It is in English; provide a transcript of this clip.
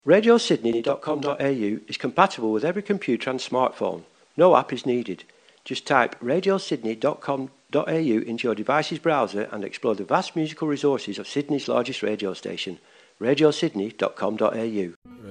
RadioSydney.com.au is compatible with every computer and smartphone. No app is needed. Just type RadioSydney.com.au into your device's browser and explore the vast musical resources of Sydney's largest radio station, RadioSydney.com.au.